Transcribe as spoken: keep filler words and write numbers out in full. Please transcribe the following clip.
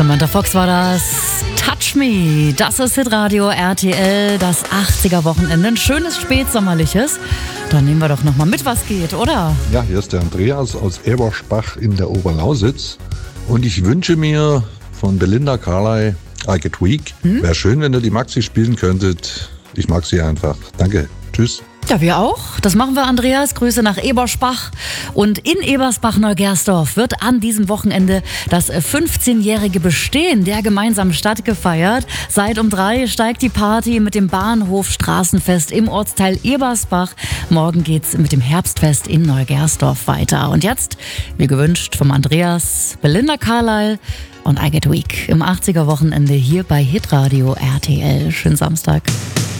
Samantha Fox war das. Touch Me. Das ist Hitradio R T L, das achtziger-Wochenende. Ein schönes spätsommerliches. Dann nehmen wir doch nochmal mit, was geht, oder? Ja, hier ist der Andreas aus Ebersbach in der Oberlausitz. Und ich wünsche mir von Belinda Carlisle I Get Weak. Hm? Wäre schön, wenn ihr die Maxi spielen könntet. Ich mag sie einfach. Danke. Tschüss. Ja, wir auch. Das machen wir, Andreas. Grüße nach Ebersbach. Und in Ebersbach-Neugersdorf wird an diesem Wochenende das fünfzehnjährige Bestehen der gemeinsamen Stadt gefeiert. Seit um drei steigt die Party mit dem Bahnhof-Straßenfest im Ortsteil Ebersbach. Morgen geht's mit dem Herbstfest in Neugersdorf weiter. Und jetzt, wie gewünscht vom Andreas, Belinda Carlisle und I Get Weak im achtziger-Wochenende hier bei Hitradio R T L. Schönen Samstag.